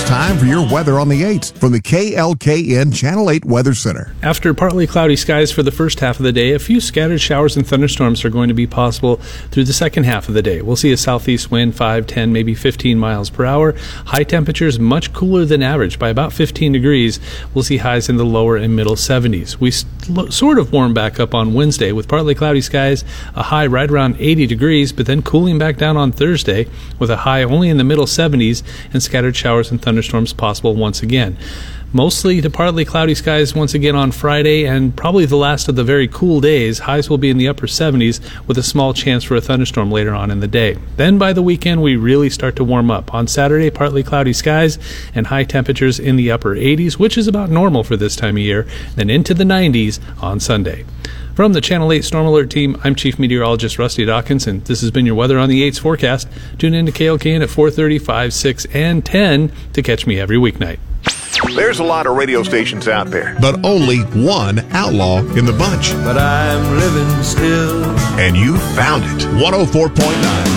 time for your weather on the 8s from the KLKN Channel 8 Weather Center. After partly cloudy skies for the first half of the day, a few scattered showers and thunderstorms are going to be possible through the second half of the day. We'll see a southeast wind 5, 10, maybe 15 miles per hour. High temperatures much cooler than average by about 15 degrees. We'll see highs in the lower and middle 70s. We sort of warm back up on Wednesday with partly cloudy skies, a high right around 80 degrees, but then cooling back down on Thursday with a high only in the middle 70s and scattered showers and thunderstorms possible once again. Mostly to partly cloudy skies once again on Friday, and probably the last of the very cool days. Highs will be in the upper 70s with a small chance for a thunderstorm later on in the day. Then by the weekend, we really start to warm up. On Saturday, partly cloudy skies and high temperatures in the upper 80s, which is about normal for this time of year, then into the 90s on Sunday. From the Channel 8 Storm Alert team, I'm Chief Meteorologist Rusty Dawkins, and this has been your Weather on the 8's forecast. Tune in to KLKN at 4:30, 5, 6, and 10 to catch me every weeknight. There's a lot of radio stations out there, but only one outlaw in the bunch. But I'm living still. And you found it. 104.9